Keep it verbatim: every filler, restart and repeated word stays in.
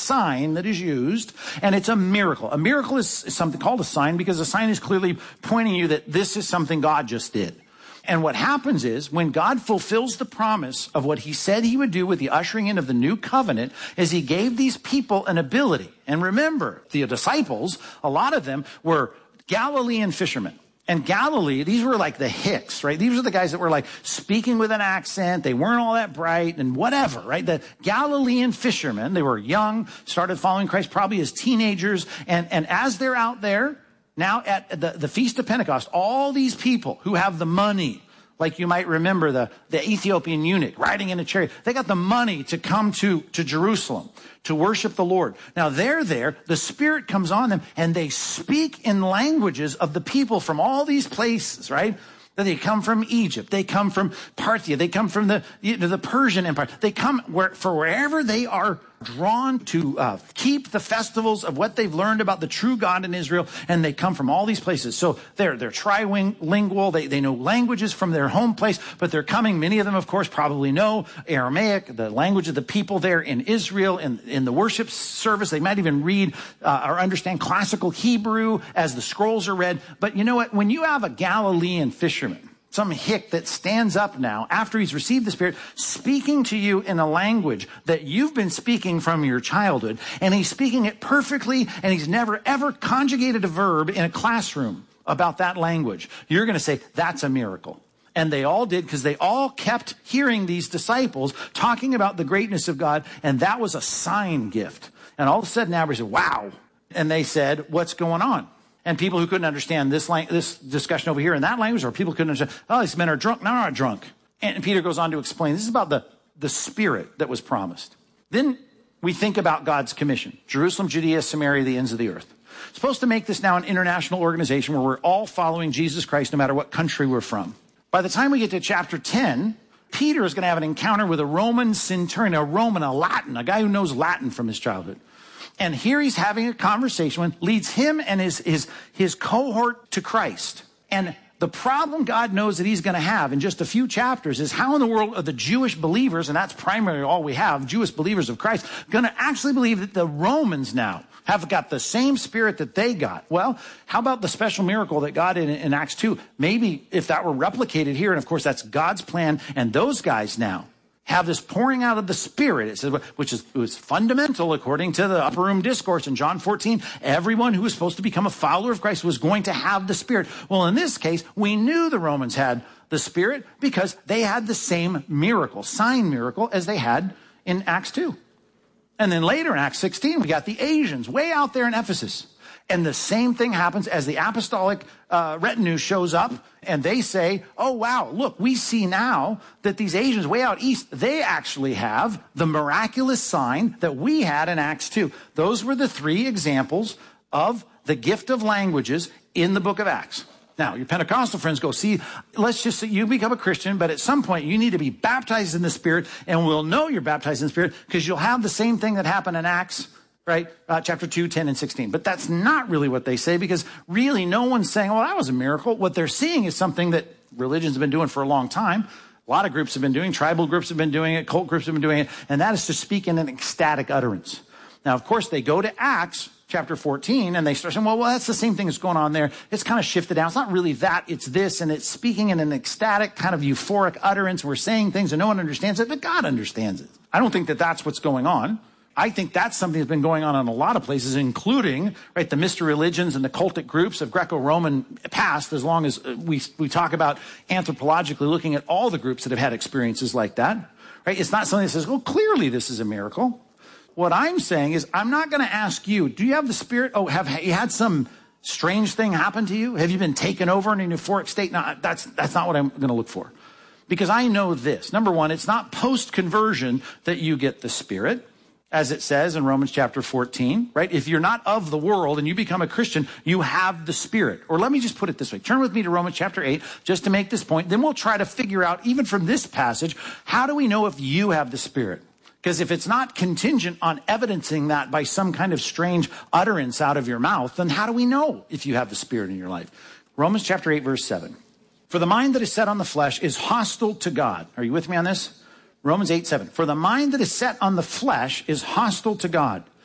sign that is used, and it's a miracle. A miracle is something called a sign because a sign is clearly pointing you that this is something God just did. And what happens is when God fulfills the promise of what he said he would do with the ushering in of the new covenant is he gave these people an ability. And remember, the disciples, a lot of them were Galilean fishermen. And Galilee, these were like the hicks, right? These were the guys that were like speaking with an accent. They weren't all that bright and whatever, right? The Galilean fishermen, they were young, started following Christ probably as teenagers. And, and as they're out there, now at the, the Feast of Pentecost, all these people who have the money, like you might remember the, the Ethiopian eunuch riding in a chariot, they got the money to come to, to Jerusalem to worship the Lord. Now they're there, the Spirit comes on them, and they speak in languages of the people from all these places, right? That they come from Egypt, they come from Parthia, they come from the, you know, the Persian Empire. They come where, for wherever they are drawn to uh, keep the festivals of what they've learned about the true God in Israel, and they come from all these places. So they're they're trilingual, they, they know languages from their home place, but they're coming, many of them, of course, probably know Aramaic, the language of the people there in Israel, in, in the worship service. They might even read uh, or understand classical Hebrew as the scrolls are read. But you know what? When you have a Galilean fisherman, some hick that stands up now after he's received the Spirit, speaking to you in a language that you've been speaking from your childhood, and he's speaking it perfectly, and he's never ever conjugated a verb in a classroom about that language. You're going to say, that's a miracle. And they all did, because they all kept hearing these disciples talking about the greatness of God, and that was a sign gift. And all of a sudden, everybody said, wow. And they said, what's going on? And people who couldn't understand this lang- this discussion over here in that language, or people couldn't understand, oh, these men are drunk. No, they're not drunk. And Peter goes on to explain, this is about the, the Spirit that was promised. Then we think about God's commission. Jerusalem, Judea, Samaria, the ends of the earth. Supposed to make this now an international organization where we're all following Jesus Christ no matter what country we're from. By the time we get to chapter ten, Peter is going to have an encounter with a Roman centurion, a Roman, a Latin, a guy who knows Latin from his childhood. And here he's having a conversation with, leads him and his, his, his cohort to Christ. And the problem God knows that he's going to have in just a few chapters is how in the world are the Jewish believers, and that's primarily all we have, Jewish believers of Christ, going to actually believe that the Romans now have got the same Spirit that they got? Well, how about the special miracle that God did in, in Acts two? Maybe if that were replicated here, and of course that's God's plan, and those guys now have this pouring out of the Spirit, it says, which is was fundamental according to the upper room discourse in John fourteen. Everyone who was supposed to become a follower of Christ was going to have the Spirit. Well, in this case, we knew the Romans had the Spirit because they had the same miracle, sign miracle, as they had in Acts two. And then later in Acts sixteen, we got the Asians way out there in Ephesus. And the same thing happens as the apostolic uh, retinue shows up, and they say, oh, wow, look, we see now that these Asians way out east, they actually have the miraculous sign that we had in Acts two. Those were the three examples of the gift of languages in the book of Acts. Now, your Pentecostal friends go, see, let's just say you become a Christian, but at some point you need to be baptized in the Spirit, and we'll know you're baptized in the Spirit because you'll have the same thing that happened in Acts, right? Uh, chapter two, ten, and sixteen. But that's not really what they say, because really no one's saying, well, that was a miracle. What they're seeing is something that religions have been doing for a long time. A lot of groups have been doing, tribal groups have been doing it, cult groups have been doing it, and that is to speak in an ecstatic utterance. Now, of course, they go to Acts chapter fourteen, and they start saying, well, well, that's the same thing that's going on there. It's kind of shifted down. It's not really that, it's this, and it's speaking in an ecstatic kind of euphoric utterance. We're saying things and no one understands it, but God understands it. I don't think that that's what's going on. I think that's something that's been going on in a lot of places, including, right, the mystery religions and the cultic groups of Greco-Roman past, as long as we we talk about anthropologically looking at all the groups that have had experiences like that, right? It's not something that says, well, clearly this is a miracle. What I'm saying is, I'm not going to ask you, do you have the Spirit? Oh, have you had some strange thing happen to you? Have you been taken over in an euphoric state? No, that's, that's not what I'm going to look for. Because I know this. Number one, it's not post-conversion that you get the Spirit, as it says in Romans chapter fourteen, right? If you're not of the world and you become a Christian, you have the Spirit. Or let me just put it this way. Turn with me to Romans chapter eight, just to make this point. Then we'll try to figure out, even from this passage, how do we know if you have the Spirit? Because if it's not contingent on evidencing that by some kind of strange utterance out of your mouth, then how do we know if you have the Spirit in your life? Romans chapter eight, verse seven. For the mind that is set on the flesh is hostile to God. Are you with me on this? Romans eight, seven. For the mind that is set on the flesh is hostile to God.